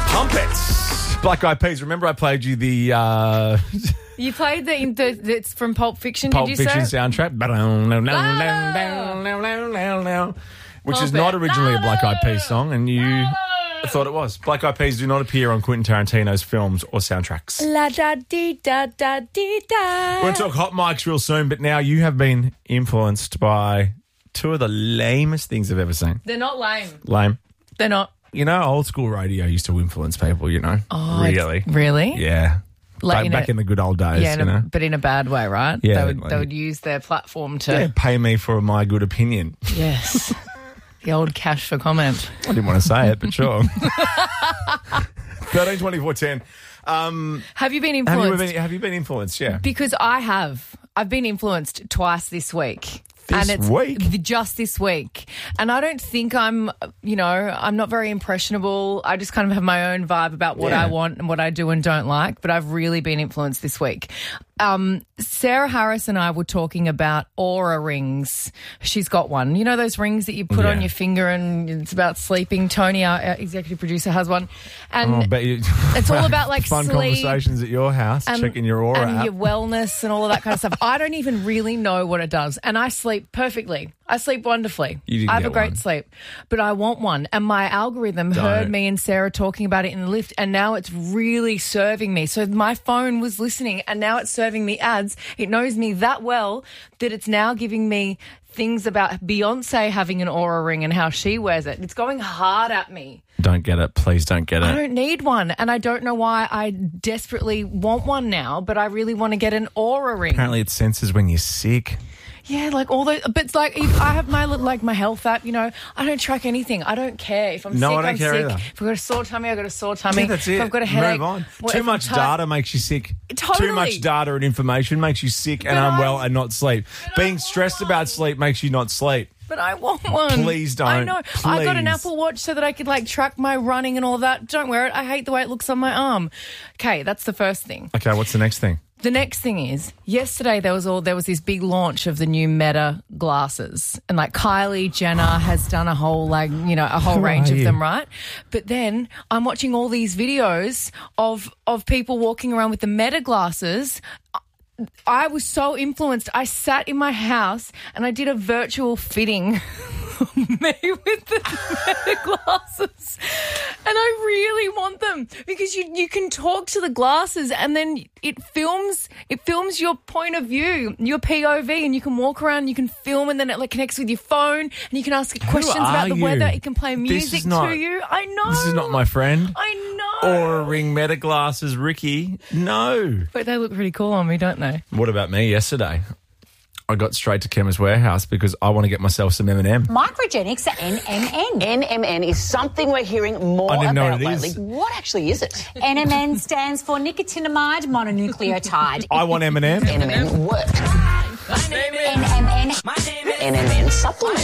Pump It. Black Eyed Peas. Remember I played you the... You played it's from Pulp Fiction, Pulp did you Fiction say? soundtrack. Which is not originally a Black Eyed Peas song, and you thought it was. Black Eyed Peas do not appear on Quentin Tarantino's films or soundtracks. La da dee da da dee da. We're going to talk hot mics real soon, but now you have been influenced by two of the lamest things I've ever seen. They're not lame. Lame. They're not. You know, old school radio used to influence people, you know. Oh, really? Really? Yeah. Like Back in the good old days, yeah, you know. but in a bad way, right? Yeah, They would use their platform to... pay me for my good opinion. Yes. The old cash for comment. I didn't want to say it, but sure. 13, 24, 10. Have you been influenced? Have you been influenced? Yeah. Because I have. I've been influenced twice this week. Week? Just this week. And I don't think I'm not very impressionable. I just kind of have my own vibe about what I want and what I do and don't like. But I've really been influenced this week. Sarah Harris and I were talking about Aura rings. She's got one. You know those rings that you put on your finger and it's about sleeping? Tony, our executive producer, has one. And it's all about like fun sleep. Conversations at your house, checking your Aura and app. your wellness and all of that kind of stuff. I don't even really know what it does. And I sleep perfectly. I sleep wonderfully. I have a great sleep. But I want one. And my algorithm heard me and Sarah talking about it in the lift, and now it's really serving me. So my phone was listening, and now it's serving me ads. It knows me that well that it's now giving me things about Beyonce having an Aura ring and how she wears it. It's going hard at me. Don't get it. Please don't get it. I don't need one, and I don't know why I desperately want one now, but I really want to get an Aura ring. Apparently it senses when you're sick. Yeah, like all those, but it's like if I have my health app, you know, I don't track anything. I don't care. If I'm sick, I'm sick. Either. If I've got a sore tummy, I've got a sore tummy. Yeah, that's it. If I've got a headache. Move on. Too much data makes you sick. Totally. Too much data and information makes you sick and unwell and not sleep. Being stressed about sleep makes you not sleep. But I want one. Please don't. I know. Please. I got an Apple Watch so that I could like track my running and all of that. Don't wear it. I hate the way it looks on my arm. Okay, that's the first thing. Okay, what's the next thing? The next thing is, yesterday there was this big launch of the new Meta glasses, and like Kylie Jenner has done a whole range of them, right? But then I'm watching all these videos of people walking around with the Meta glasses. I was so influenced. I sat in my house and I did a virtual fitting of me with the Meta glasses. And I really want them because you can talk to the glasses and then it films your point of view, your POV, and you can walk around and you can film, and then it like connects with your phone and you can ask questions about the weather. It can play music to you. I know. This is not my friend. I know. Or ring Meta glasses, Ricky. No. But they look pretty cool on me, don't they? What about me yesterday? I got straight to Chemist Warehouse because I want to get myself some M&M. Microgenics are NMN. NMN is something we're hearing more about lately. What actually is it? NMN stands for nicotinamide mononucleotide. I want M&M. NMN works. NMN. NMN supplement.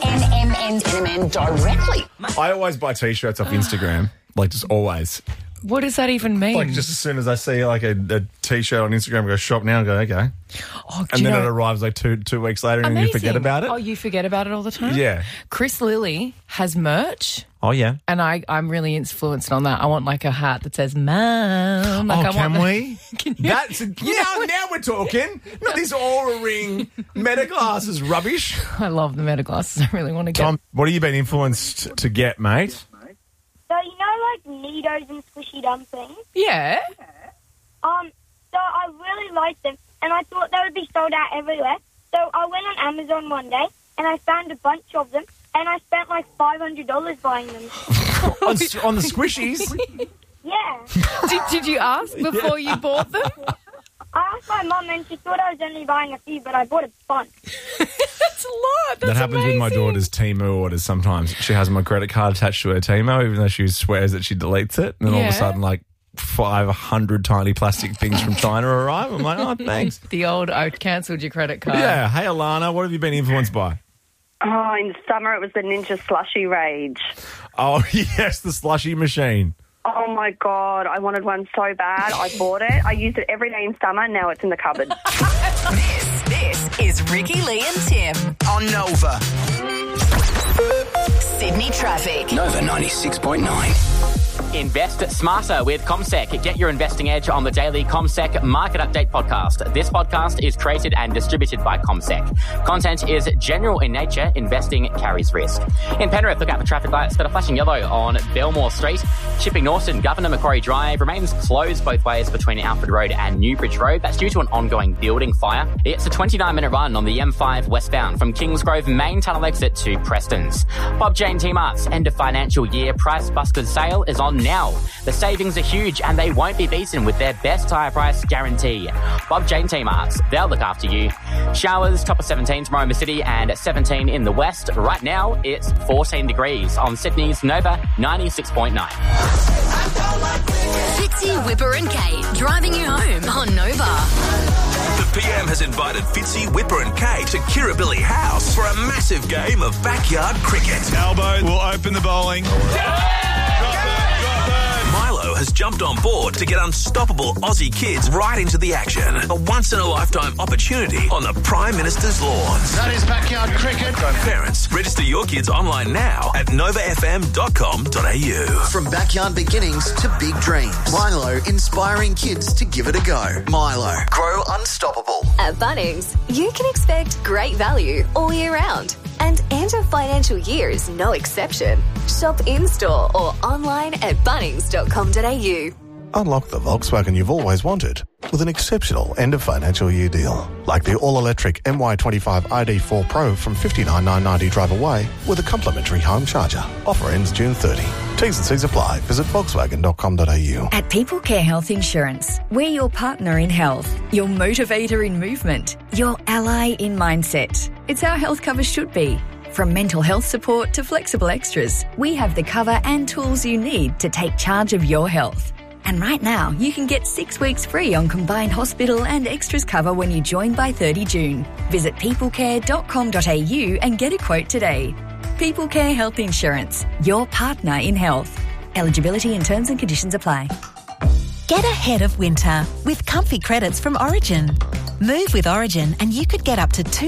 NMN directly. I always buy T-shirts off Instagram, like just always. What does that even mean? Like just as soon as I see like a T-shirt on Instagram, I go shop now and go, okay. Oh, and then it arrives like two weeks later and you forget about it. Oh, you forget about it all the time? Yeah. Chris Lilly has merch. Oh, yeah. And I'm really influenced on that. I want like a hat that says Mum. Like, can we? Can you? That's now we're talking. Not these Aura ring Meta glasses rubbish. I love the Meta glasses. I really want to get. Tom, what have you been influenced to get, mate? So, you know, like Neatos and Squishy Dumplings? Yeah. So I really liked them, and I thought they would be sold out everywhere. So I went on Amazon one day, and I found a bunch of them, and I spent like $500 buying them. on the Squishies? Yeah. Did you ask before you bought them? I asked my mum, and she thought I was only buying a few, but I bought a bunch. That's a lot. That's that happens amazing. with my daughter's Temu orders sometimes. She has my credit card attached to her Temu, even though she swears that she deletes it. And then all of a sudden, like, 500 tiny plastic things from China arrive. I'm like, oh, thanks. The old, I cancelled your credit card. Yeah. Hey, Alana, what have you been influenced by? Oh, in the summer it was the Ninja Slushy rage. Oh, yes, the slushy machine. Oh, my God. I wanted one so bad. I bought it. I used it every day in summer. Now it's in the cupboard. This is Ricky, Lee and Tim on Nova. Sydney traffic. Nova 96.9. Invest smarter with CommSec. Get your investing edge on the daily CommSec Market Update podcast. This podcast is created and distributed by CommSec. Content is general in nature. Investing carries risk. In Penrith, look out for traffic lights that are flashing yellow on Belmore Street. Chipping Norton, Governor Macquarie Drive remains closed both ways between Alfred Road and Newbridge Road. That's due to an ongoing building fire. It's a 29-minute run on the M5 westbound from Kingsgrove Main Tunnel exit to Preston's. Bob Jane T-Mart's end of financial year Price Busters sale is on now. The savings are huge and they won't be beaten with their best tyre price guarantee. Bob Jane T-Mart's, they'll look after you. Showers, top of 17 tomorrow in the city and 17 in the west. Right now, it's 14 degrees on Sydney's Nova 96.9. Fitzy, Whipper and Kate driving you home on Nova. The PM has invited Fitzy, Whipper and Kate to Kirribilli House for a massive game of backyard cricket. Albo will open the bowling. Milo has jumped on board to get unstoppable Aussie kids right into the action. A once-in-a-lifetime opportunity on the Prime Minister's lawns. That is backyard cricket. Parents, register your kids online now at novafm.com.au. From backyard beginnings to big dreams, Milo inspiring kids to give it a go. Milo, grow unstoppable. At Bunnings, you can expect great value all year round. And end of financial year is no exception. Shop in-store or online at bunnings.com.au. Unlock the Volkswagen you've always wanted with an exceptional end of financial year deal. Like the all-electric MY25 ID4 Pro from $59,990 drive away with a complimentary home charger. Offer ends June 30. T's and C's apply. Visit volkswagen.com.au. At People Care Health Insurance, we're your partner in health, your motivator in movement, your ally in mindset. It's how health cover should be. From mental health support to flexible extras, we have the cover and tools you need to take charge of your health. And right now, you can get 6 weeks free on combined hospital and extras cover when you join by 30 June. Visit peoplecare.com.au and get a quote today. People Care Health Insurance, your partner in health. Eligibility and terms and conditions apply. Get ahead of winter with comfy credits from Origin. Move with Origin and you could get up to